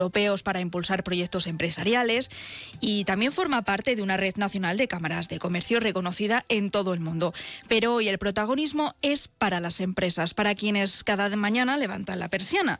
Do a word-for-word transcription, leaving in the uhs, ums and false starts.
europeos para impulsar proyectos empresariales y también forma parte de una red nacional de cámaras de comercio reconocida en todo el mundo. Pero hoy el protagonismo es para las empresas, para quienes cada mañana levantan la persiana.